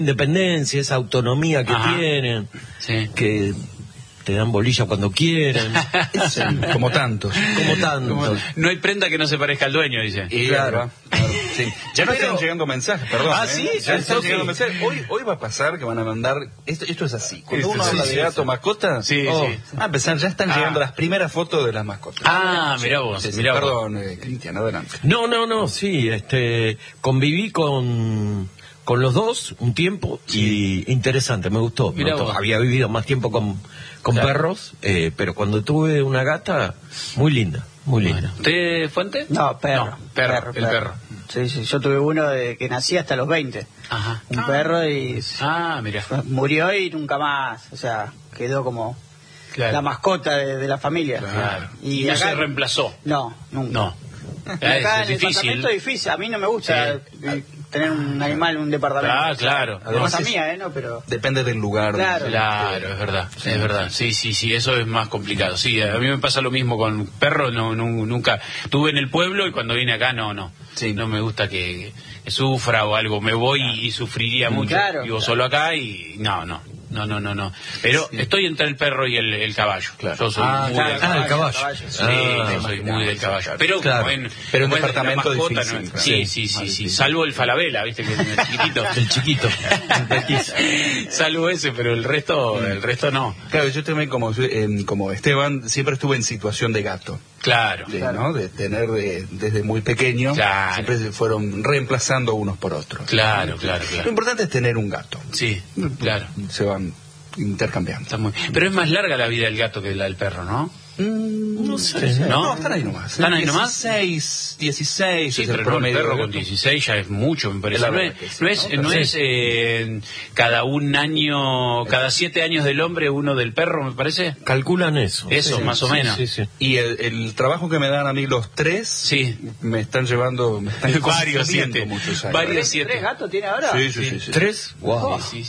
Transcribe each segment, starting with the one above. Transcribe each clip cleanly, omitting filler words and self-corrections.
independencia, esa autonomía que tienen, que te dan bolilla cuando quieren. Como tantos. No hay prenda que no se parezca al dueño, dice. Claro. Sí. Ya no están llegando mensajes, perdón. Sí, ya están llegando mensajes. Hoy va a pasar que van a mandar. Esto es así. Cuando uno habla de gato, mascota, a empezar, ya están llegando las primeras fotos de las mascotas. Mirá vos. Perdón, Cristian, adelante. No, sí, conviví con los dos un tiempo y interesante, me gustó. Había vivido más tiempo con perros, pero cuando tuve una gata, muy linda. ¿Usted, Fuente? No, perro. El perro. Sí, yo tuve uno de que nací hasta los 20. Un perro y mirá. Murió y nunca más, o sea, quedó como la mascota de la familia. Claro. Y no acá, se reemplazó. No, nunca. No. Acá es en el difícil. departamento es difícil, a mí no me gusta tener un animal en un departamento. Claro. Además mía, ¿no? Pero depende del lugar. Claro, es verdad. Sí, eso es más complicado. Sí, a mí me pasa lo mismo con perros, nunca. Tuve en el pueblo y cuando vine acá, no. Sí. No me gusta que sufra o algo. Me voy y sufriría mucho. Vivo solo acá y no. Pero estoy entre el perro y el caballo. Yo soy muy del caballo. El caballo. Yo soy muy del caballo. Pero en departamento difícil. Sí. Salvo el Falabella, ¿viste? Que es el chiquitito. El chiquito. Salvo ese, pero el resto no. Claro, yo también como Esteban siempre estuve en situación de gato. Claro. ¿No? De tener desde muy pequeño, siempre se fueron reemplazando unos por otros. Claro. Lo importante es tener un gato. Sí, claro. Se van intercambiando. Pero es más larga la vida del gato que la del perro, ¿no? No sé. ¿No? Están ahí nomás. 16. Sí, pero el perro con 16 ya es mucho, me parece. No es cada un año, cada 7 años del hombre, uno del perro, me parece. Calculan eso. Eso, más o menos. Sí. Y el trabajo que me dan a mí los 3, me están llevando, varios 7. Varios 7. ¿3 gatos tiene ahora? Sí. 3. Wow. Sí.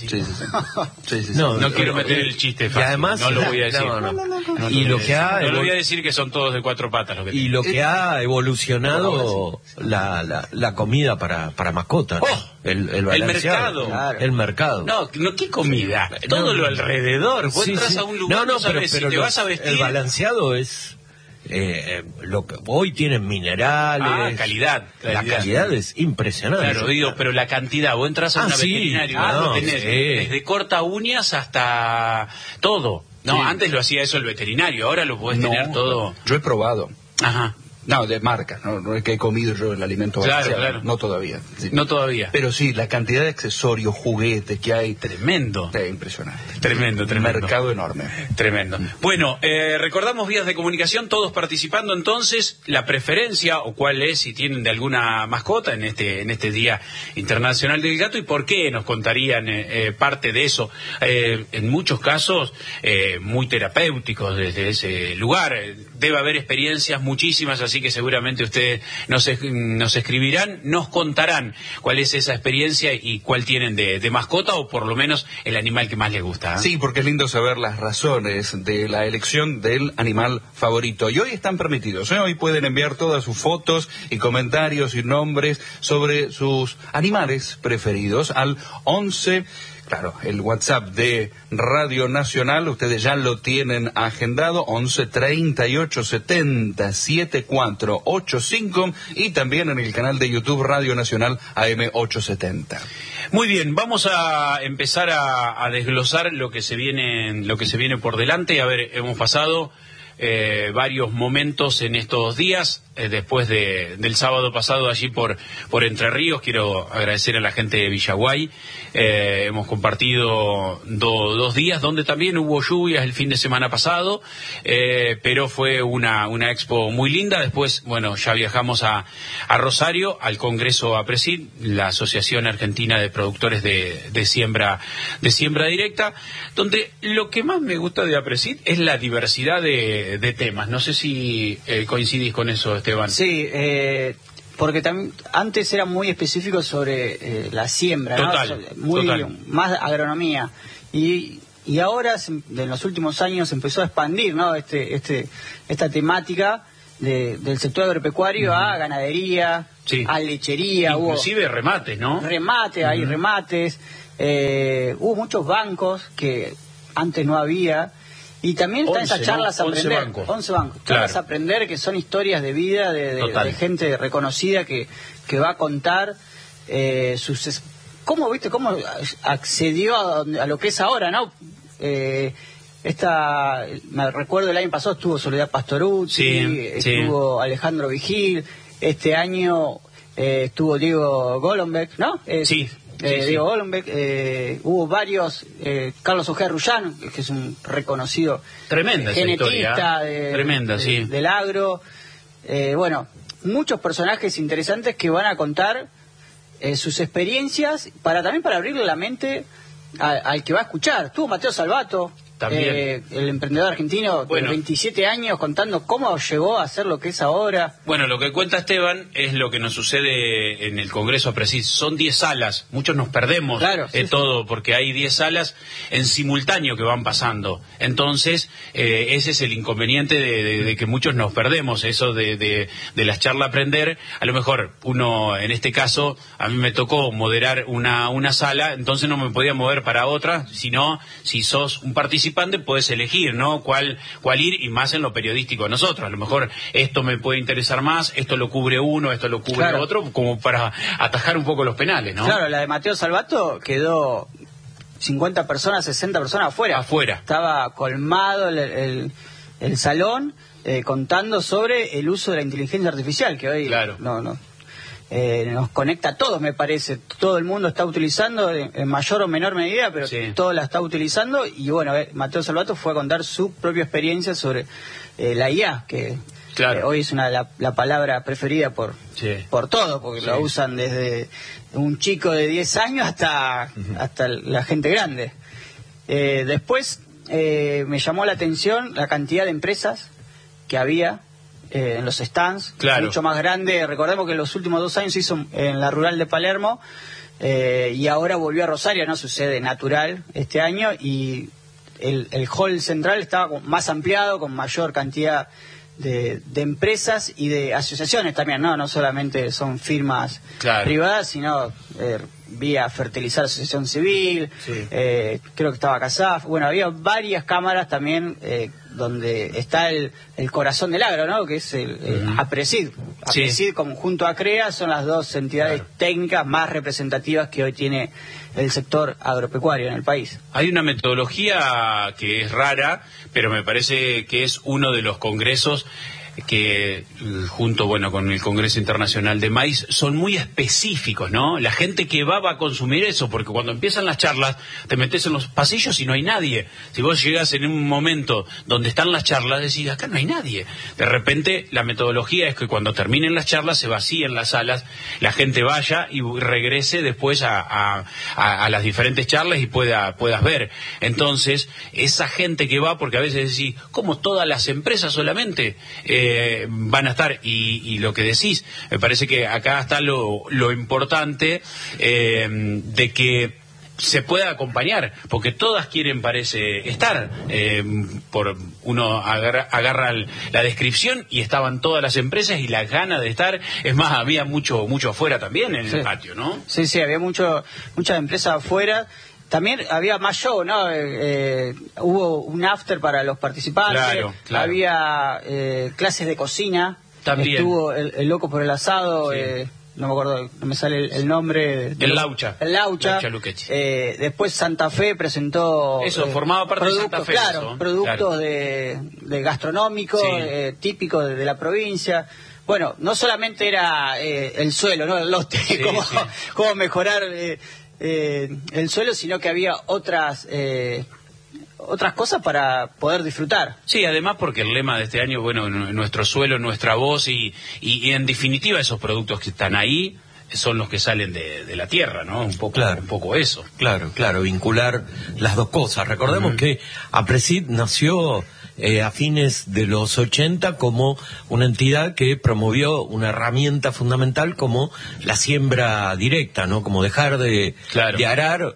No quiero meter el chiste fácil. Y además, no lo voy a decir. No. Y lo que no le voy a decir que son todos de 4 patas. Lo que ha evolucionado la comida para mascotas. El mercado. Claro. El mercado. No, ¿qué comida? Todo lo alrededor. Vos entras a un lugar, no sabes si te vas a vestir. El balanceado es... lo que hoy tienen minerales, calidad. La calidad es impresionante. Claro, digo, pero la cantidad, vos entras a una veterinaria, tenés desde corta uñas hasta todo. Antes lo hacía eso el veterinario, ahora lo podés tener todo. Yo he probado. Ajá. No, de marca, no es que he comido yo el alimento balanceado. Claro. No todavía. Sí. No todavía. Pero sí, la cantidad de accesorios, juguetes que hay. Tremendo. Impresionante. Tremendo. Un mercado enorme. Tremendo. Bueno, recordamos vías de comunicación, todos participando entonces, la preferencia o cuál es, si tienen de alguna mascota en este Día Internacional del Gato y por qué nos contarían parte de eso. En muchos casos, muy terapéuticos desde ese lugar. Debe haber experiencias muchísimas, así que seguramente ustedes nos escribirán, nos contarán cuál es esa experiencia y cuál tienen de mascota o por lo menos el animal que más les gusta. Sí, porque es lindo saber las razones de la elección del animal favorito. Y hoy están permitidos, hoy pueden enviar todas sus fotos y comentarios y nombres sobre sus animales preferidos al 11... Claro, el WhatsApp de Radio Nacional, ustedes ya lo tienen agendado, 11 38 70 7485 y también en el canal de YouTube Radio Nacional AM 870. Muy bien, vamos a empezar a desglosar lo que se viene por delante. A ver, hemos pasado varios momentos en estos días. Después del sábado pasado allí por Entre Ríos, quiero agradecer a la gente de Villaguay. Hemos compartido 2 días donde también hubo lluvias el fin de semana pasado, pero fue una expo muy linda. Después, bueno, ya viajamos a Rosario, al Congreso APRESID, la Asociación Argentina de Productores de Siembra Directa, donde lo que más me gusta de APRESID es la diversidad de temas. No sé si coincidís con eso, Esteban. Sí, porque antes era muy específico sobre la siembra, total. Más agronomía. Y ahora, en los últimos años, se empezó a expandir, ¿no? Esta temática del sector agropecuario a ganadería, a lechería. Inclusive remates, ¿no? Hay remates. Hubo muchos bancos que antes no había. Y también están esas charlas a aprender. 11 bancos. Charlas a aprender, que son historias de vida de gente reconocida que va a contar sus... ¿Cómo accedió a lo que es ahora, no? Me recuerdo el año pasado estuvo Soledad Pastoruzzi, estuvo Alejandro Vigil, este año estuvo Diego Golombek, ¿no? Diego Golombek, hubo varios, Carlos Ojeda Rullán, que es un reconocido genetista del agro, bueno, muchos personajes interesantes que van a contar sus experiencias también para abrirle la mente al que va a escuchar. Estuvo Mateo Salvato, el emprendedor argentino de 27 años, contando cómo llegó a ser lo que es ahora. Bueno, lo que cuenta Esteban es lo que nos sucede en el Congreso APRESID. Son 10 salas, muchos nos perdemos todo, porque hay 10 salas en simultáneo que van pasando. Entonces, ese es el inconveniente de que muchos nos perdemos, eso de las charlas aprender. A lo mejor uno, en este caso, a mí me tocó moderar una sala, entonces no me podía mover para otra, sino si sos un participante puedes elegir, ¿no? Cuál ir, y más en lo periodístico de nosotros. A lo mejor esto me puede interesar más, esto lo cubre uno, esto lo cubre otro, como para atajar un poco los penales, ¿no? Claro, la de Mateo Salvato quedó 50 personas, 60 personas afuera. Estaba colmado el salón contando sobre el uso de la inteligencia artificial, que hoy nos conecta a todos, me parece. Todo el mundo está utilizando en mayor o menor medida, pero todo la está utilizando. Y bueno, Mateo Salvato fue a contar su propia experiencia sobre la IA, que hoy es la palabra preferida por todos, porque la usan desde un chico de 10 años hasta la gente grande. Después me llamó la atención la cantidad de empresas que había en los stands, mucho más grande. Recordemos que en los últimos 2 años se hizo en la rural de Palermo, y ahora volvió a Rosario, ¿no? Su sede natural este año, y el hall central estaba más ampliado, con mayor cantidad de empresas y de asociaciones también, no solamente son firmas privadas, sino vía Fertilizar Asociación Civil, creo que estaba CASAF, bueno, había varias cámaras también, donde está el corazón del agro, ¿no? Que es el APRESID. APRESID junto a CREA son las dos entidades técnicas más representativas que hoy tiene el sector agropecuario en el país. Hay una metodología que es rara, pero me parece que es uno de los congresos que junto con el Congreso Internacional de Maíz son muy específicos, ¿no? La gente que va a consumir eso, porque cuando empiezan las charlas te metes en los pasillos y no hay nadie. Si vos llegas en un momento donde están las charlas, decís, acá no hay nadie. De repente la metodología es que cuando terminen las charlas se vacíen las salas, la gente vaya y regrese después a las diferentes charlas y puedas ver. Entonces, esa gente que va, porque a veces decís, ¿cómo todas las empresas solamente van a estar? Y lo que decís, me parece que acá está lo importante, de que se pueda acompañar, porque todas quieren, parece, estar. Uno agarra la descripción y estaban todas las empresas y las ganas de estar. Es más, había mucho afuera también en el patio, ¿no? Sí, había muchas empresas afuera. También había más show, ¿no? Hubo un after para los participantes. Claro. Había clases de cocina. También. Estuvo el loco por el asado. No me acuerdo, no me sale el nombre. El Laucha. Después Santa Fe presentó... Eso, formaba parte de Santa Fe. Claro, productos de gastronómicos, típicos de la provincia. Bueno, no solamente era el suelo, ¿no? El lote, cómo mejorar... el suelo, sino que había otras cosas para poder disfrutar. Sí, además porque el lema de este año, nuestro suelo, nuestra voz, y en definitiva esos productos que están ahí son los que salen de la tierra, ¿no? Un poco eso. Claro, vincular las dos cosas. Recordemos que APRESID nació a fines de los 80 como una entidad que promovió una herramienta fundamental como la siembra directa, ¿no? Como dejar de arar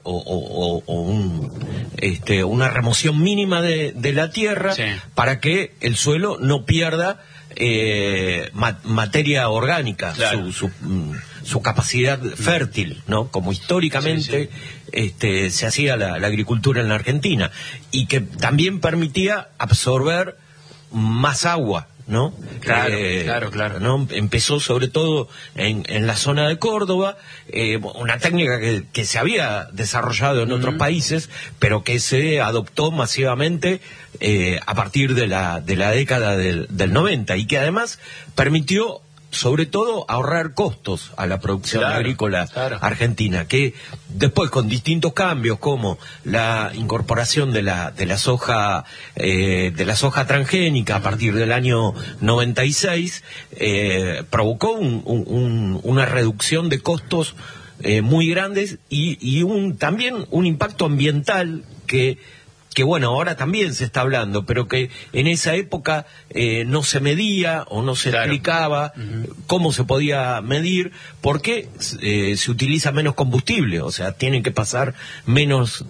una remoción mínima de la tierra para que el suelo no pierda materia orgánica, su capacidad fértil, ¿no? Como históricamente se hacía la agricultura en la Argentina, y que también permitía absorber más agua, ¿no? Claro. ¿no? Empezó sobre todo en la zona de Córdoba, una técnica que se había desarrollado en otros países, pero que se adoptó masivamente a partir de la década del 90, y que además permitió sobre todo ahorrar costos a la producción agrícola argentina, que después con distintos cambios como la incorporación de la soja transgénica a partir del año 96 provocó una reducción de costos muy grandes y también un impacto ambiental que bueno, ahora también se está hablando, pero que en esa época no se medía o no se explicaba cómo se podía medir, porque se utiliza menos combustible, o sea, tenían que pasar menos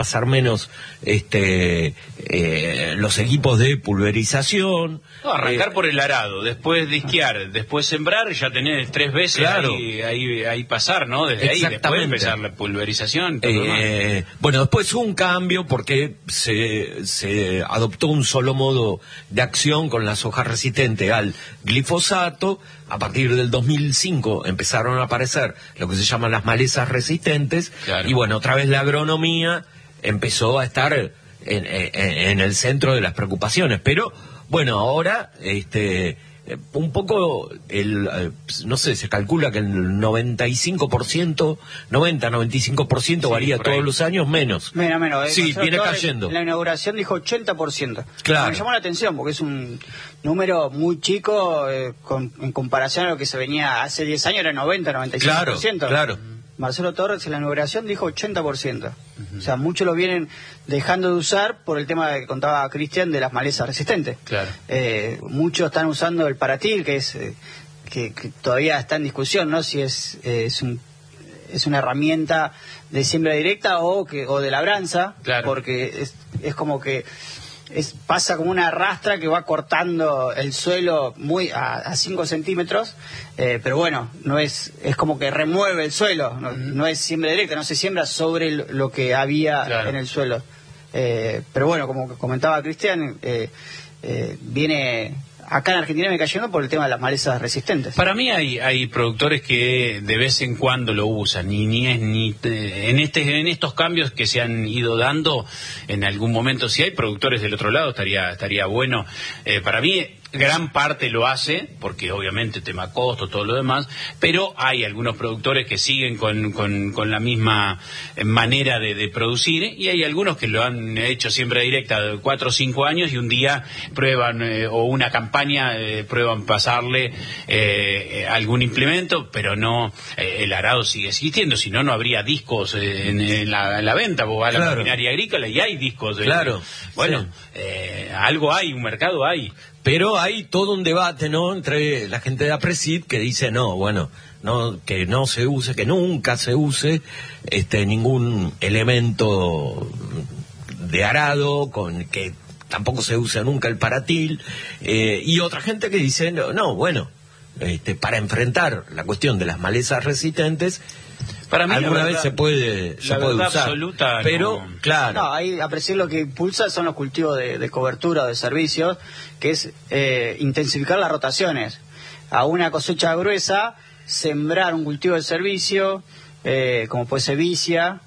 los equipos de pulverización. No, arrancar por el arado, después disquear, después sembrar, ya tenés 3 veces ahí pasar, ¿no? Desde ahí, después empezar la pulverización. Bueno, después hubo un cambio porque se adoptó un solo modo de acción con la soja resistente al glifosato. A partir del 2005 empezaron a aparecer lo que se llaman las malezas resistentes, y bueno, otra vez la agronomía empezó a estar en el centro de las preocupaciones, pero bueno, ahora un poco, no sé, se calcula que el 95% varía todos los años, menos. Menos. Sí, viene cayendo. En la inauguración dijo 80%. Claro. Me llamó la atención porque es un número muy chico en comparación a lo que se venía hace 10 años, era 90-95%. Claro. Marcelo Torres en la inauguración dijo 80%. O sea, muchos lo vienen dejando de usar por el tema que contaba Cristian de las malezas resistentes. Claro. Muchos están usando el paratil, que es que todavía está en discusión, ¿no? Si es una herramienta de siembra directa o de labranza, porque es como que pasa como una rastra que va cortando el suelo muy a 5 centímetros, pero bueno, no es como que remueve el suelo, no es siembra directa, no se siembra sobre lo que había en el suelo. Pero bueno, como comentaba Cristian, viene acá en Argentina me cayendo por el tema de las malezas resistentes. Para mí hay productores que de vez en cuando lo usan, en estos cambios que se han ido dando en algún momento. Si hay productores del otro lado estaría bueno. Para mí gran parte lo hace, porque obviamente tema costo, todo lo demás, pero hay algunos productores que siguen con la misma manera de producir, y hay algunos que lo han hecho siembra directa de 4 o 5 años y un día prueban, o una campaña, prueban pasarle algún implemento, pero no, el arado sigue existiendo, si no, no habría discos en la venta. Vos vas a la maquinaria agrícola y hay discos. Bueno, algo hay, un mercado hay. Pero hay todo un debate, ¿no?, entre la gente de APRESID que dice que no se use, que nunca se use ningún elemento de arado, que tampoco se usa nunca el paratil, y otra gente que dice para enfrentar la cuestión de las malezas resistentes, para mí alguna vez se puede usar, absoluta, pero no. Claro. No, ahí APRESID lo que impulsa son los cultivos de cobertura o de servicios, que es intensificar las rotaciones. A una cosecha gruesa, sembrar un cultivo de servicio, como puede ser vicia,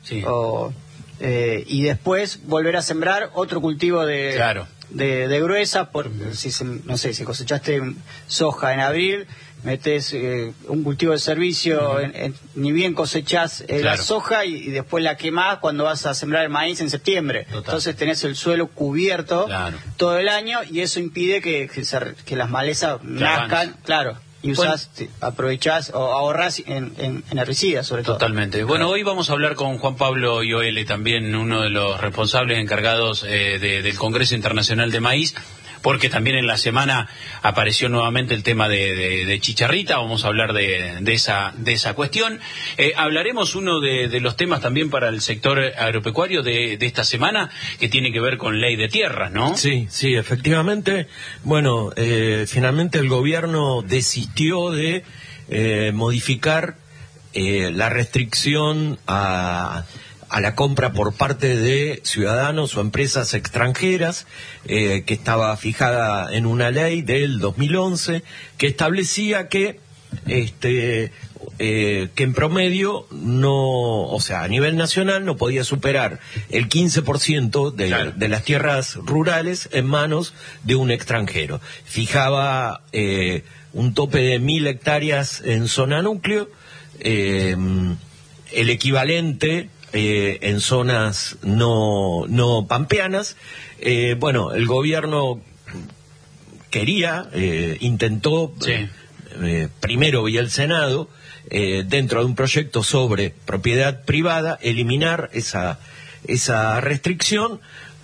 y después volver a sembrar otro cultivo de gruesa, si cosechaste soja en abril, metes un cultivo de servicio, ni bien cosechás la soja y después la quemás cuando vas a sembrar el maíz en septiembre. Total. Entonces tenés el suelo cubierto todo el año, y eso impide que las malezas nazcan, y aprovechás o ahorrás en herbicidas, sobre todo. Totalmente. Bueno, hoy vamos a hablar con Juan Pablo Ioele, también uno de los responsables encargados del Congreso Internacional de Maíz, porque también en la semana apareció nuevamente el tema de chicharrita. Vamos a hablar de esa cuestión. Hablaremos uno de los temas también para el sector agropecuario de esta semana, que tiene que ver con ley de tierras, ¿no? Sí, efectivamente. Bueno, finalmente el gobierno desistió de modificar la restricción a la compra por parte de ciudadanos o empresas extranjeras, que estaba fijada en una ley del 2011 que establecía que en promedio a nivel nacional no podía superar el 15% de las tierras rurales en manos de un extranjero. Fijaba un tope de 1.000 hectáreas en zona núcleo, el equivalente en zonas no pampeanas. El gobierno intentó, primero vía el Senado, dentro de un proyecto sobre propiedad privada, eliminar esa restricción.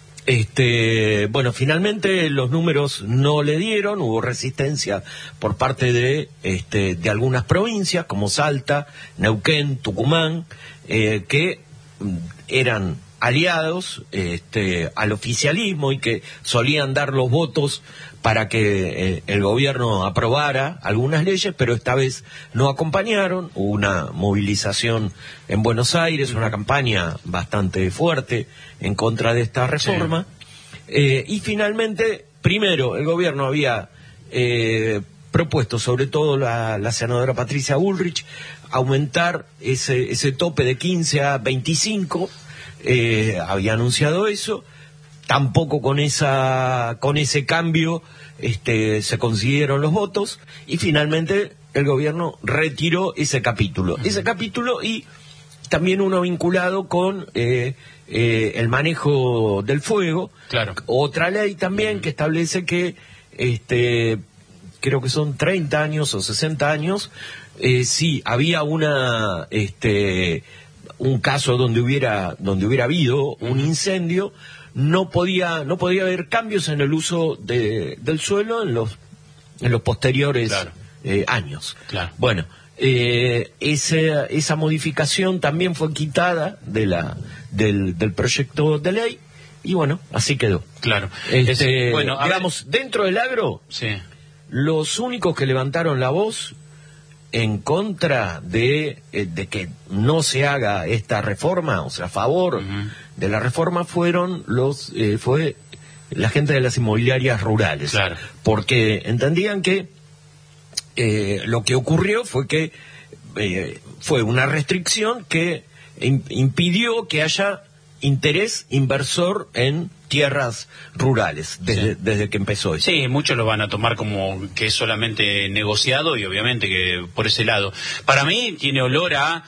Finalmente los números no le dieron, hubo resistencia por parte de algunas provincias como Salta, Neuquén, Tucumán, que eran aliados al oficialismo y que solían dar los votos para que el gobierno aprobara algunas leyes, pero esta vez no acompañaron. Hubo una movilización en Buenos Aires, una campaña bastante fuerte en contra de esta reforma. Y finalmente, primero, el gobierno había propuesto, sobre todo la senadora Patricia Bullrich, aumentar ese tope de 15 a 25, había anunciado eso. Tampoco con ese cambio se consiguieron los votos, y finalmente el gobierno retiró ese capítulo. Ese capítulo, y también uno vinculado con el manejo del fuego. Claro. Otra ley también que establece que creo que son 30 años o 60 años, si había un caso donde hubiera habido un incendio, no podía haber cambios en el uso del suelo en los posteriores años. Claro. Bueno, esa modificación también fue quitada del proyecto de ley, y bueno, así quedó. Claro. Dentro del agro, los únicos que levantaron la voz en contra de que no se haga esta reforma, o sea, a favor de la reforma, fue la gente de las inmobiliarias rurales. Claro. Porque entendían que lo que ocurrió fue que fue una restricción que impidió que haya interés inversor en tierras rurales desde que empezó eso. Sí, muchos lo van a tomar como que es solamente negociado, y obviamente que por ese lado. Para mí tiene olor a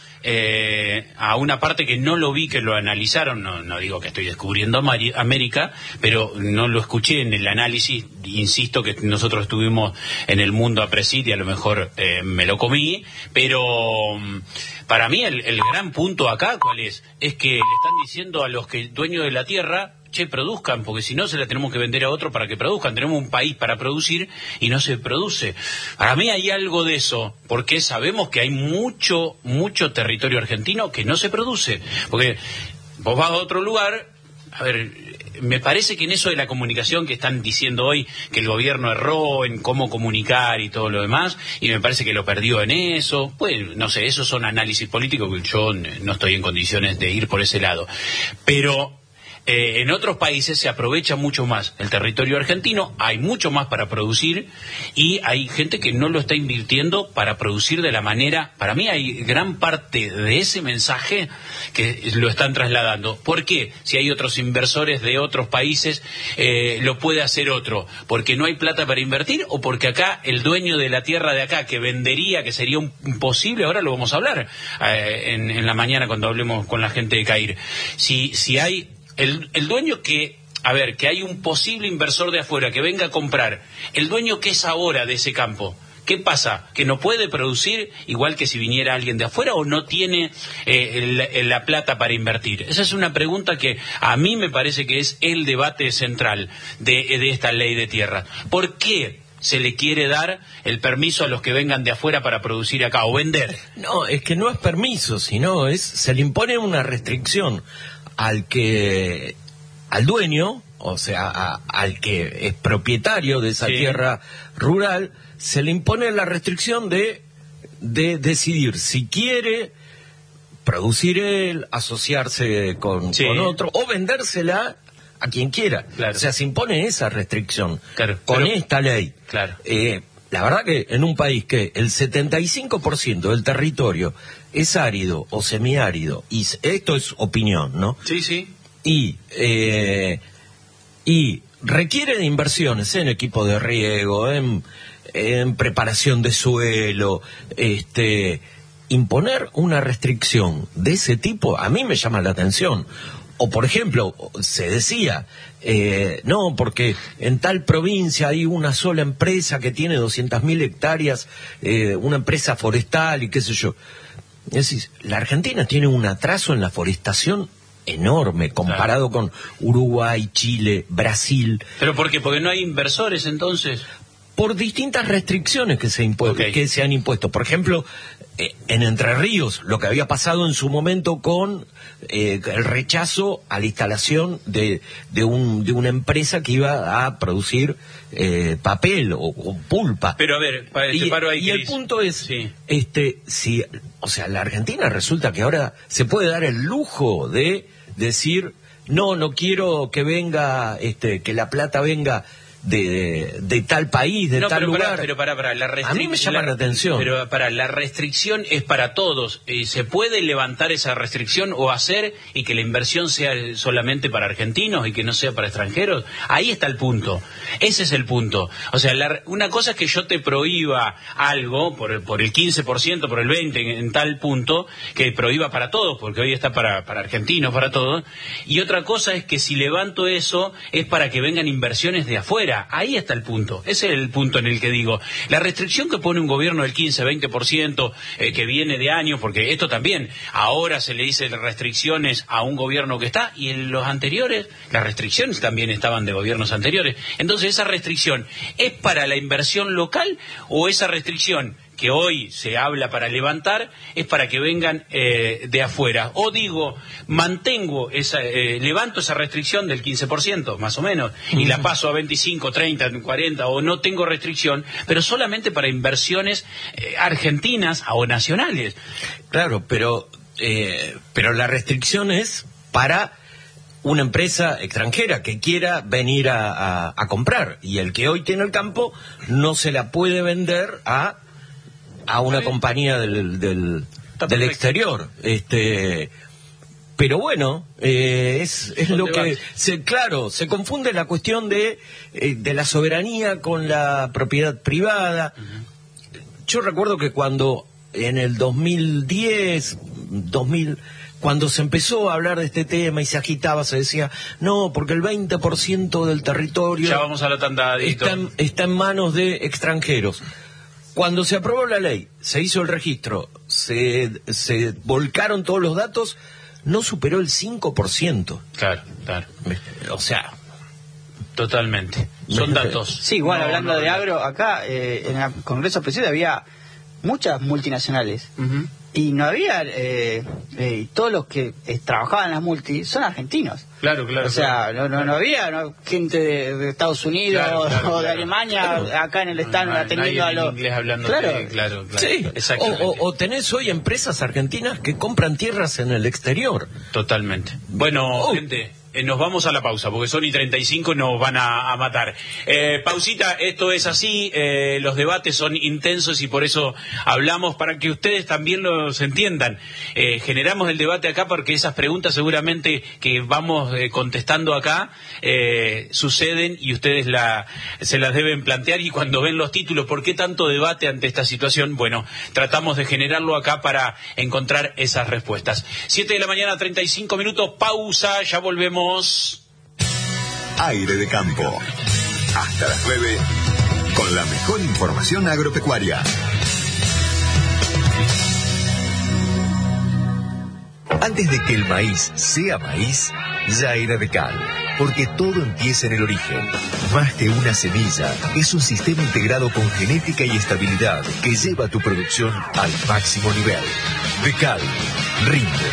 una parte que no lo vi, que lo analizaron. No digo que estoy descubriendo América, pero no lo escuché en el análisis. Insisto que nosotros estuvimos en el mundo APRESID y a lo mejor me lo comí, pero para mí el gran punto acá, ¿cuál es? Es que le están diciendo a los dueños de la tierra: che, produzcan, porque si no se la tenemos que vender a otro para que produzcan. Tenemos un país para producir y no se produce. Para mí hay algo de eso, porque sabemos que hay mucho territorio argentino que no se produce. Porque vos vas a otro lugar, a ver, me parece que en eso de la comunicación que están diciendo hoy, que el gobierno erró en cómo comunicar y todo lo demás, y me parece que lo perdió en eso, pues no sé, esos son análisis políticos que yo no estoy en condiciones de ir por ese lado. Pero en otros países se aprovecha mucho más el territorio argentino, hay mucho más para producir, y hay gente que no lo está invirtiendo para producir de la manera. Para mí hay gran parte de ese mensaje que lo están trasladando. ¿Por qué? Si hay otros inversores de otros países, lo puede hacer otro. ¿Porque no hay plata para invertir, o porque acá el dueño de la tierra de acá que vendería, que sería imposible? Ahora lo vamos a hablar en la mañana cuando hablemos con la gente de CAIR. Si hay el dueño que hay un posible inversor de afuera que venga a comprar, el dueño que es ahora de ese campo, ¿qué pasa? ¿Que no puede producir igual que si viniera alguien de afuera, o no tiene la plata para invertir? Esa es una pregunta que a mí me parece que es el debate central de esta ley de tierra. ¿Por qué se le quiere dar el permiso a los que vengan de afuera para producir acá o vender? No, es que no es permiso, sino se le impone una restricción al dueño, o sea, al que es propietario de esa tierra rural. Se le impone la restricción de de decidir si quiere producir él, asociarse con otro, o vendérsela a quien quiera. Claro. O sea, se impone esa restricción con esta ley. Claro. La verdad que en un país que el 75% del territorio es árido o semiárido, y esto es opinión, ¿no? Sí. Y requiere de inversiones en equipo de riego, en preparación de suelo, imponer una restricción de ese tipo a mí me llama la atención. O por ejemplo, se decía, no, porque en tal provincia hay una sola empresa que tiene 200.000 hectáreas, una empresa forestal y qué sé yo. Es decir, la Argentina tiene un atraso en la forestación enorme comparado con Uruguay, Chile, Brasil. ¿Pero por qué? ¿Porque no hay inversores entonces? Por distintas restricciones que se han impuesto. Por ejemplo, en Entre Ríos, lo que había pasado en su momento con el rechazo a la instalación de una empresa que iba a producir papel o pulpa. Pero a ver, y el punto es, la Argentina resulta que ahora se puede dar el lujo de decir, no quiero que venga, que la plata venga de tal país, de tal lugar. Pero para la restricción. A mí me llama la atención. Pero la restricción es para todos. ¿Se puede levantar esa restricción o hacer y que la inversión sea solamente para argentinos y que no sea para extranjeros? Ahí está el punto. Ese es el punto. O sea, una cosa es que yo te prohíba algo por el 15%, por el 20% en tal punto, que prohíba para todos, porque hoy está para argentinos, para todos. Y otra cosa es que si levanto eso es para que vengan inversiones de afuera. Ahí está el punto. Ese es el punto en el que digo, la restricción que pone un gobierno del 15-20% que viene de años, porque esto también, ahora se le dice restricciones a un gobierno que está, y en los anteriores, las restricciones también estaban de gobiernos anteriores. Entonces, ¿esa restricción es para la inversión local o esa restricción que hoy se habla para levantar es para que vengan de afuera? O digo, levanto esa restricción del 15%, más o menos, y la paso a 25, 30, 40, o no tengo restricción, pero solamente para inversiones argentinas o nacionales. Claro, pero la restricción es para una empresa extranjera que quiera venir a comprar, y el que hoy tiene el campo no se la puede vender a una compañía del exterior. Pero bueno, es lo que se confunde la cuestión de la soberanía con la propiedad privada. Yo recuerdo que cuando en el 2010, cuando se empezó a hablar de este tema y se agitaba, se decía, no, porque el 20% del territorio ya vamos a la tanda, está en manos de extranjeros. Cuando se aprobó la ley, se hizo el registro, se volcaron todos los datos, no superó el 5%. Claro. O sea, totalmente. Son datos. Sí, igual hablando de agro, acá en el Congreso Presidente había muchas multinacionales. Y no había, todos los que trabajaban en las multi son argentinos. Claro. O sea, no había gente de Estados Unidos o de Alemania acá en el stand atendiendo a los... inglés hablando. Claro. Sí, o tenés hoy empresas argentinas que compran tierras en el exterior. Totalmente. Bueno, gente... nos vamos a la pausa, porque son y 35 y nos van a matar. Pausita, esto es así, los debates son intensos y por eso hablamos, para que ustedes también los entiendan. Generamos el debate acá porque esas preguntas seguramente que vamos contestando acá suceden y ustedes se las deben plantear, y cuando ven los títulos, ¿por qué tanto debate ante esta situación? Bueno, tratamos de generarlo acá para encontrar esas respuestas. 7 de la mañana, 35 minutos, pausa, ya volvemos. Aire de Campo. Hasta las 9, con la mejor información agropecuaria. Antes de que el maíz sea maíz, ya era de cal. Porque todo empieza en el origen. Más que una semilla, es un sistema integrado con genética y estabilidad que lleva tu producción al máximo nivel. De cal, rinde.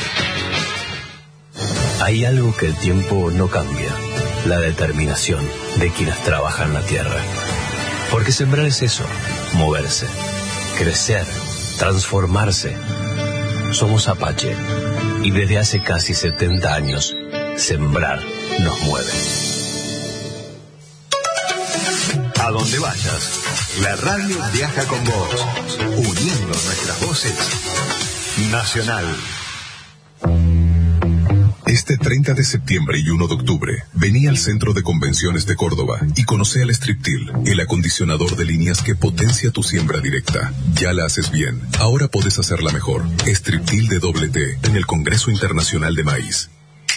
Hay algo que el tiempo no cambia, la determinación de quienes trabajan la tierra. Porque sembrar es eso, moverse, crecer, transformarse. Somos Apache y desde hace casi 70 años, sembrar nos mueve. A donde vayas, la radio viaja con vos, uniendo nuestras voces. Nacional. Este 30 de septiembre y 1 de octubre, vení al Centro de Convenciones de Córdoba y conoce al Striptil, el acondicionador de líneas que potencia tu siembra directa. Ya la haces bien, ahora podés hacerla mejor. Striptil de doble T, en el Congreso Internacional de Maíz.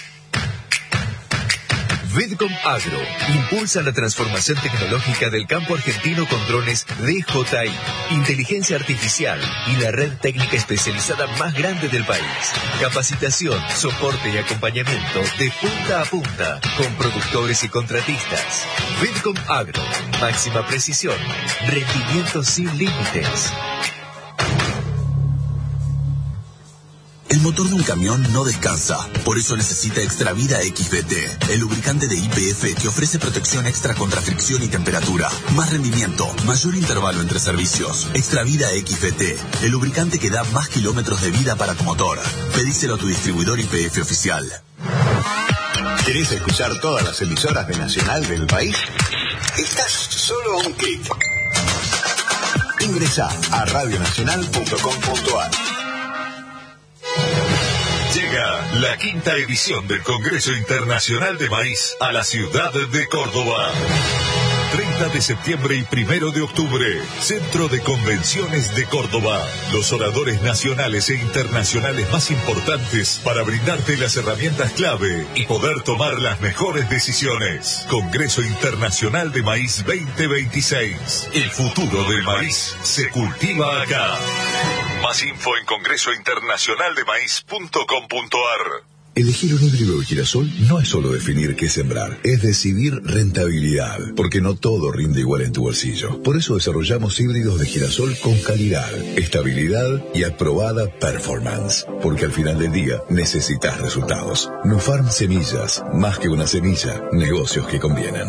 Vidcom Agro impulsa la transformación tecnológica del campo argentino con drones DJI, inteligencia artificial y la red técnica especializada más grande del país. Capacitación, soporte y acompañamiento de punta a punta con productores y contratistas. Vidcom Agro, máxima precisión, rendimiento sin límites. El motor de un camión no descansa, por eso necesita Extravida XVT, el lubricante de YPF que ofrece protección extra contra fricción y temperatura, más rendimiento, mayor intervalo entre servicios. Extravida XVT, el lubricante que da más kilómetros de vida para tu motor. Pedíselo a tu distribuidor YPF oficial. ¿Querés escuchar todas las emisoras de Nacional del país? Estás solo a un clic. Ingresá a radionacional.com.ar. Llega la 5ª edición del Congreso Internacional de Maíz a la ciudad de Córdoba. 30 de septiembre y 1 de octubre, Centro de Convenciones de Córdoba. Los oradores nacionales e internacionales más importantes para brindarte las herramientas clave y poder tomar las mejores decisiones. Congreso Internacional de Maíz 2026. El futuro del maíz se cultiva acá. Más info en congresointernacionaldemaíz.com.ar. Elegir un híbrido de girasol no es solo definir qué sembrar, es decidir rentabilidad, porque no todo rinde igual en tu bolsillo. Por eso desarrollamos híbridos de girasol con calidad, estabilidad y aprobada performance, porque al final del día necesitas resultados. Nufarm Semillas, más que una semilla, negocios que convienen.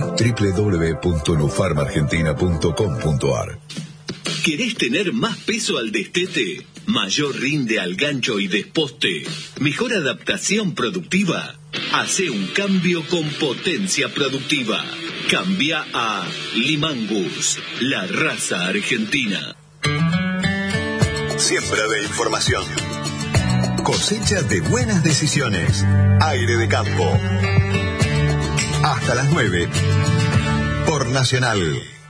www.nufarmargentina.com.ar. ¿Querés tener más peso al destete? ¿Mayor rinde al gancho y desposte? ¿Mejor adaptación productiva? Hace un cambio con potencia productiva. Cambia a Limangus, la raza argentina. Siembra de información. Cosecha de buenas decisiones. Aire de campo. Hasta las 9. Por Nacional.